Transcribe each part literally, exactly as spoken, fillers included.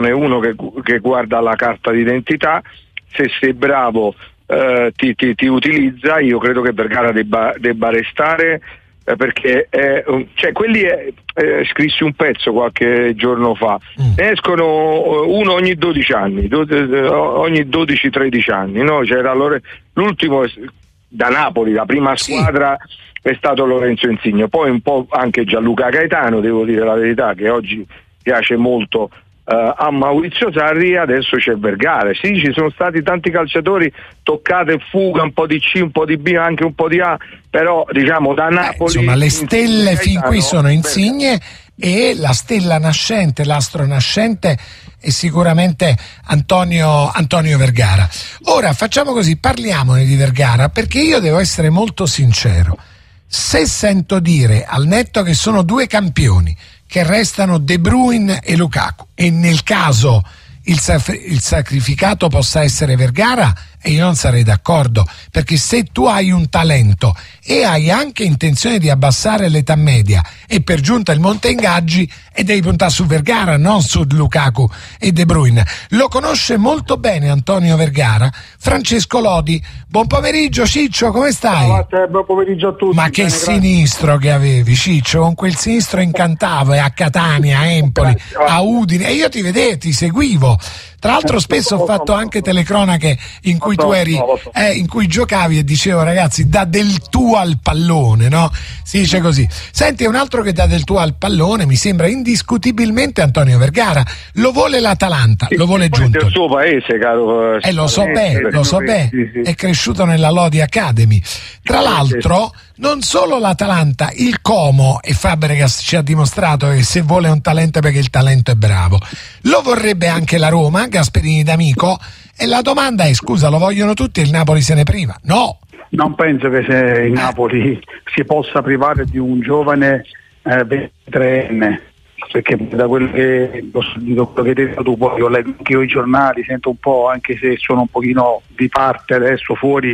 uno che, che guarda la carta d'identità, se sei bravo eh, ti, ti, ti utilizza. Io credo che Vergara debba, debba restare, eh, perché è, cioè quelli è, eh, scrissi un pezzo qualche giorno fa, mm. ne escono uno ogni dodici anni, do, ogni dodici tredici anni, no? C'era l'ultimo da Napoli, la prima squadra sì. è stato Lorenzo Insigne, poi un po' anche Gianluca Gaetano, devo dire la verità, che oggi piace molto uh, a Maurizio Sarri. Adesso c'è Vergara. Sì, ci sono stati tanti calciatori, toccate e fuga, un po' di C, un po' di B, anche un po' di A, però diciamo da Napoli... Eh, insomma, le stelle Gaetano, fin qui sono Insigne e la stella nascente, l'astro nascente è sicuramente Antonio, Antonio Vergara. Ora facciamo così, parliamone di Vergara, perché io devo essere molto sincero. Se sento dire, al netto che sono due campioni, che restano De Bruyne e Lukaku, e nel caso il, il sacrificato possa essere Vergara, e io non sarei d'accordo, perché se tu hai un talento e hai anche intenzione di abbassare l'età media e per giunta il monte ingaggi, e devi puntare su Vergara, non su Lukaku e De Bruyne. Lo conosce molto bene Antonio Vergara Francesco Lodi. Buon pomeriggio Ciccio, come stai? Ciao, te, buon pomeriggio a tutti. Ma che bene, sinistro grazie. Che avevi Ciccio, con quel sinistro incantavo, e a Catania, a Empoli, a Udine, e io ti vedevo, ti seguivo. Tra l'altro spesso ho fatto anche telecronache in cui tu eri, eh, in cui giocavi e dicevo ragazzi dà del tuo al pallone, no? Si dice così. Senti, un altro che dà del tuo al pallone mi sembra indiscutibilmente Antonio Vergara. Lo vuole l'Atalanta, lo vuole Giunto. È il suo paese, caro. Eh, lo so bene, lo so bene. È cresciuto nella Lodi Academy. Tra l'altro, non solo l'Atalanta, il Como, e Fabregas ci ha dimostrato che se vuole un talento è perché il talento è bravo. Lo vorrebbe anche la Roma, Gasperini d'Amico, e la domanda è, scusa, lo vogliono tutti e il Napoli se ne priva? No! Non penso che se il Napoli si possa privare di un giovane eh, ventitreenne, perché da quello che ho sentito, quello che hai detto tu, poi ho letto anche io i giornali, sento un po', anche se sono un pochino di parte adesso fuori,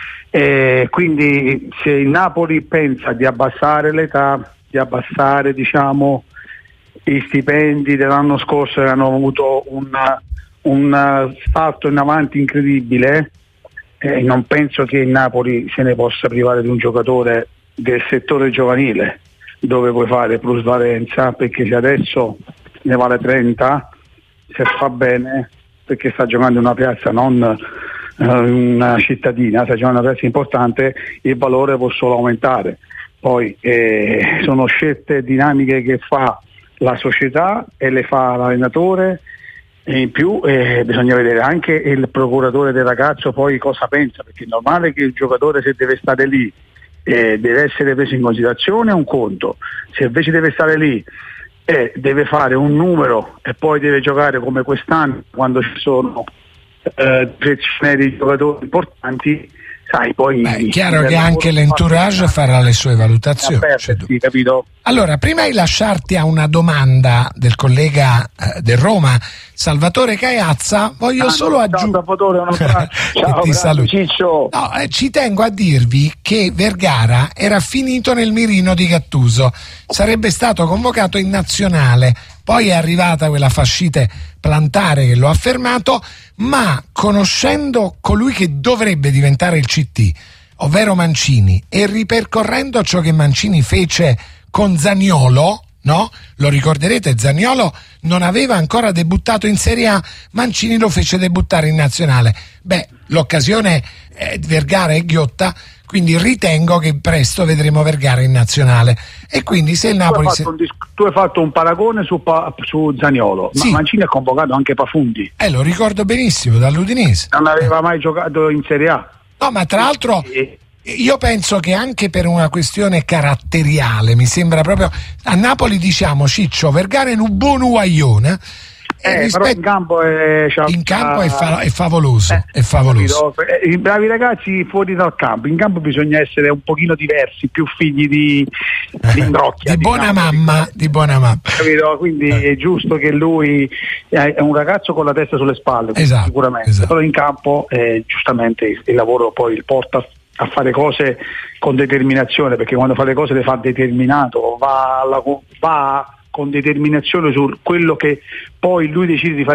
eh, quindi se il Napoli pensa di abbassare l'età, di abbassare diciamo i stipendi dell'anno scorso che hanno avuto una, un salto in avanti incredibile, eh, non penso che il Napoli se ne possa privare di un giocatore del settore giovanile dove puoi fare plusvalenza, perché se adesso ne vale trenta, se fa bene, perché sta giocando in una piazza, non uh, una cittadina, sta giocando in una piazza importante, il valore può solo aumentare. Poi eh, sono scelte dinamiche che fa la società e le fa l'allenatore, e in più eh, bisogna vedere anche il procuratore del ragazzo poi cosa pensa, perché è normale che il giocatore, se deve stare lì, eh, deve essere preso in considerazione, è un conto. Se invece deve stare lì e deve fare un numero e poi deve giocare come quest'anno, quando ci sono eh, di giocatori importanti, sai, poi beh, è chiaro che anche l'entourage farà le sue valutazioni. Perdersi, capito? Allora, prima di lasciarti a una domanda del collega eh, del Roma, Salvatore Caiazza, voglio ah, solo aggiungere. Ciao, ti saluto. Ciccio. No, eh, ci tengo a dirvi che Vergara era finito nel mirino di Gattuso, sarebbe stato convocato in nazionale. Poi è arrivata quella fascite plantare che lo ha fermato, ma conoscendo colui che dovrebbe diventare il C T, ovvero Mancini, e ripercorrendo ciò che Mancini fece con Zaniolo, no? Lo ricorderete, Zaniolo non aveva ancora debuttato in Serie A, Mancini lo fece debuttare in nazionale. Beh, l'occasione eh, Vergara è ghiotta, quindi ritengo che presto vedremo Vergara in nazionale. E quindi se il Napoli... Tu hai fatto, un, dis- tu hai fatto un paragone su, pa- su Zaniolo, sì. Ma Mancini ha convocato anche Pafundi. Eh, lo ricordo benissimo, dall'Udinese. Non aveva mai giocato in Serie A. No, ma tra l'altro... E... io penso che anche per una questione caratteriale, mi sembra proprio, a Napoli diciamo Ciccio, Vergara è un buon uaglione, eh, rispetto... però in campo è, in campo è, fa... è favoloso, eh, è favoloso. I bravi ragazzi fuori dal campo, in campo bisogna essere un pochino diversi, più figli di, di Ingrocchia, di buona diciamo, mamma, di buona mamma. Capito? Quindi eh. è giusto che lui è un ragazzo con la testa sulle spalle, esatto, sicuramente, esatto. Però in campo eh, giustamente il, il lavoro poi il porta a fare cose con determinazione, perché quando fa le cose le fa determinato, va, alla, va con determinazione su quello che poi lui decide di fare